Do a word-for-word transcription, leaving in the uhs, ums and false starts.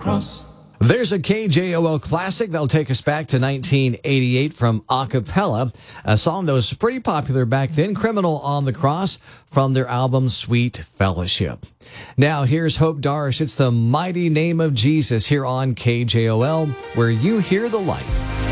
cross. There's a K J O L classic that'll take us back to nineteen eighty-eight from Acapella, a song that was pretty popular back then, Criminal on the Cross, from their album Sweet Fellowship. Now here's Hope Darsh. It's the mighty name of Jesus here on K J O L, where you hear the light.